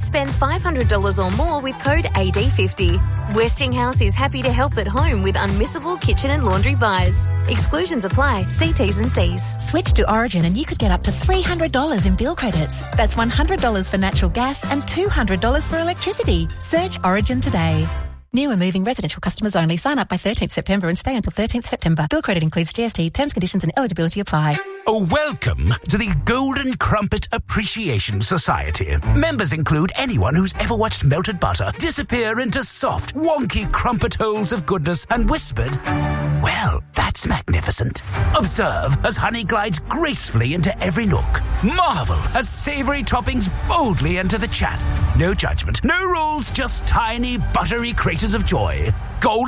spend $500 or more with code AD50. Westinghouse is happy to help at home with unmissable kitchen and laundry buys. Exclusions apply. See T's and C's. Switch to Origin and you could get up to $300 in bill credits. That's $100 for natural gas and $200 for electricity. Search Origin today. New and moving residential customers only. Sign up by 13th September and stay until 13th September. Bill credit includes GST. Terms, conditions and eligibility apply. Welcome to the Golden Crumpet Appreciation Society. Members include anyone who's ever watched melted butter disappear into soft, wonky crumpet holes of goodness and whispered, "Well, that's magnificent." Observe as honey glides gracefully into every nook. Marvel as savoury toppings boldly enter the chat. No judgment, no rules, just tiny, buttery craters of joy. Golden